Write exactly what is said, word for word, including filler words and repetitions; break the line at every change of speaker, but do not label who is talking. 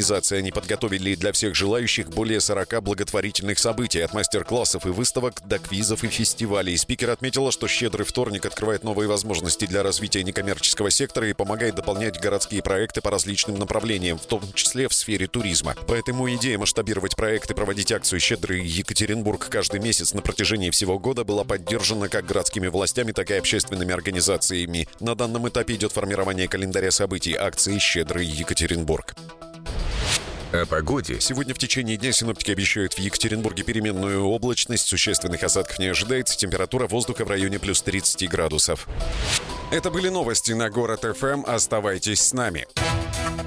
организации. Они подготовили для всех желающих более сорока благотворительных событий, от мастер-классов и выставок до квизов и фестивалей. Спикер отметила, что «Щедрый вторник» открывает новые возможности для развития некоммерческого сектора и помогает дополнять городские проекты по различным направлениям, в том числе в сфере туризма. Поэтому идея масштабировать проект и проводить акцию «Щедрый Екатеринбург» каждый месяц на протяжении всего года была поддержана как городскими властями, так и общественными организациями. На данном этапе идет формирование календаря событий акции «Щедрый Екатеринбург».
О погоде.
Сегодня в течение дня синоптики обещают в Екатеринбурге переменную облачность, существенных осадков не ожидается, температура воздуха в районе плюс тридцать градусов. Это были новости на Город эф эм. Оставайтесь с нами.